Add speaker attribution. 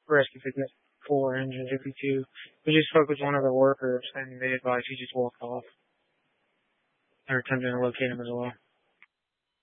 Speaker 1: rescue picked up 4 engines if we two. We just spoke with one of the workers and they advised he just walked off. They're attempting to locate him as well.